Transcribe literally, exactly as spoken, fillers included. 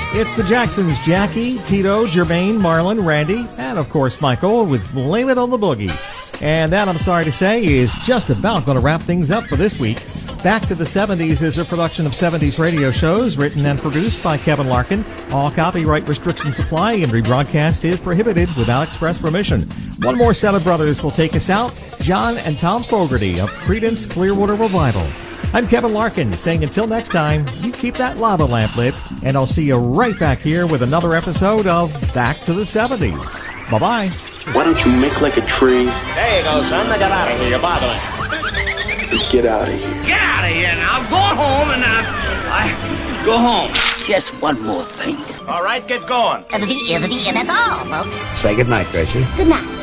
It's the Jacksons, Jackie, Tito, Jermaine, Marlon, Randy, and of course Michael with Blame It on the Boogie. And that, I'm sorry to say, is just about going to wrap things up for this week. Back to the seventies is a production of seventies radio shows written and produced by Kevin Larkin. All copyright restrictions apply and rebroadcast is prohibited without express permission. One more set of brothers will take us out, John and Tom Fogerty of Creedence Clearwater Revival. I'm Kevin Larkin, saying until next time, you keep that lava lamp lit, and I'll see you right back here with another episode of Back to the seventies. Bye-bye. Why don't you make like a tree? There you go, son. Now get out of here. You're bothering. Get out of here. Get out of here now. Go home and I... I... Go home. Just one more thing. All right, get going. And that's all, folks. Say goodnight, Gracie. Good night.